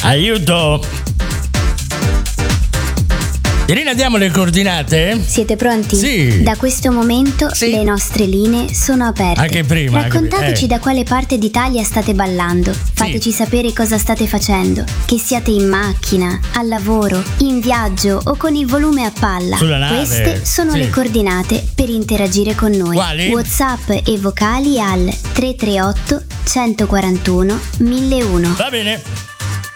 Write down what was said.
Aiuto! Irina, diamo le coordinate? Siete pronti? Sì. Da questo momento le nostre linee sono aperte. Anche prima. Raccontateci da quale parte d'Italia state ballando. Fateci sapere cosa state facendo. Che siate in macchina, al lavoro, in viaggio o con il volume a palla. Sulla nave. Queste sono le coordinate per interagire con noi. Quali? WhatsApp e vocali al 338 141 1001. Va bene.